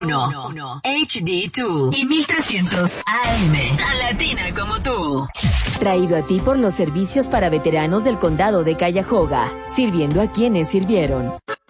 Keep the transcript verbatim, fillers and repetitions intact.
uno, H D dos y mil trescientos A M. Tan latina como tú. Traído a ti por los servicios para veteranos del condado de Cuyahoga, sirviendo a quienes sirvieron.